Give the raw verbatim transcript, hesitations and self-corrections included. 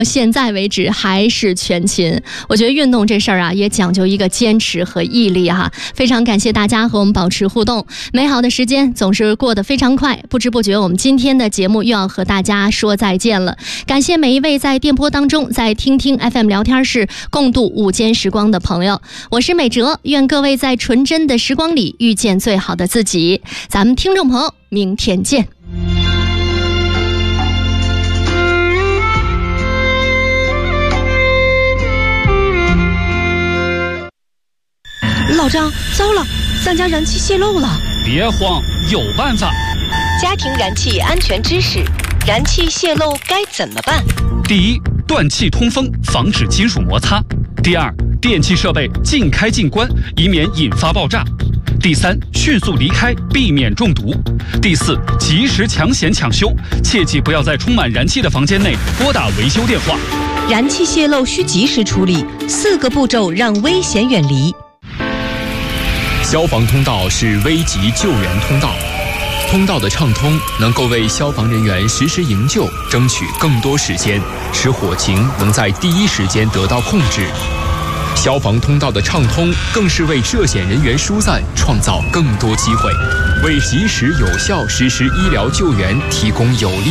现在为止还是全勤。我觉得运动这事儿啊，也讲究一个坚持和毅力哈。非常感谢大家和我们保持互动，美好的时间总是过得非常快，不知不觉我们今天的节目又要和大家说再见了。感谢每一位在电波当中，在听听 F M 聊天室共度午间时光的朋友，我是美哲，愿各位在纯真的时光里遇见最好的自己。咱们听众朋友，明天见。 老张，糟了，咱家燃气泄漏了！ 别慌，有办法。 家庭燃气安全知识：燃气泄漏该怎么办？ 第一，断气通风，防止金属摩擦；第二，电气设备尽开尽关，以免引发爆炸；第三，迅速离开，避免中毒；第四，及时抢险抢修，切记不要在充满燃气的房间内拨打维修电话。 燃气泄漏需及时处理，四个步骤让危险远离。 消防通道是危急救援通道，通道的畅通能够为消防人员实时营救争取更多时间，使火情能在第一时间得到控制。消防通道的畅通更是为涉险人员疏散创造更多机会，为及时有效实施医疗救援提供有力